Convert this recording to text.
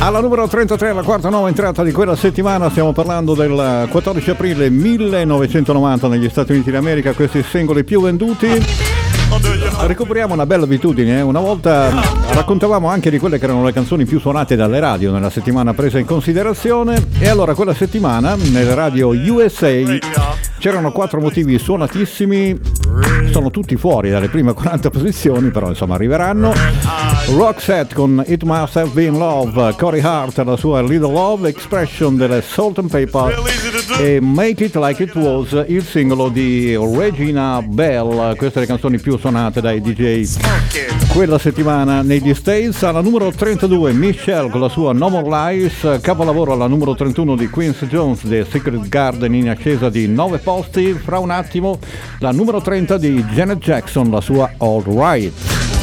Alla numero 33, la quarta nuova entrata di quella settimana, stiamo parlando del 14 aprile 1990 negli Stati Uniti d'America, questi singoli più venduti. Recuperiamo una bella abitudine, una volta raccontavamo anche di quelle che erano le canzoni più suonate dalle radio nella settimana presa in considerazione, e allora quella settimana nelle radio USA c'erano 4 motivi suonatissimi, sono tutti fuori dalle prime 40 posizioni, però insomma arriveranno. Roxette con It Must Have Been Love, Corey Hart la sua Little Love, Expression delle Salt and Pepper e Make It Like It Was, il singolo di Regina Bell. Queste le canzoni più suonate dai DJ quella settimana negli States. Alla numero 32 Michelle con la sua No More Lies, capolavoro alla numero 31 di Quincy Jones, The Secret Garden, in ascesa di 9 posti. Fra un attimo la numero 30 di Janet Jackson, la sua All Right.